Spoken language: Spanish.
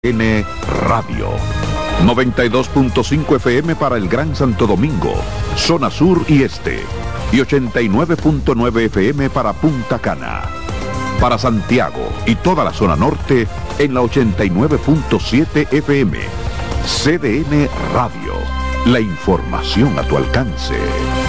CDN Radio. 92.5 FM para el Gran Santo Domingo, zona sur y este. Y 89.9 FM para Punta Cana. Para Santiago y toda la zona norte en la 89.7 FM. CDN Radio. La información a tu alcance.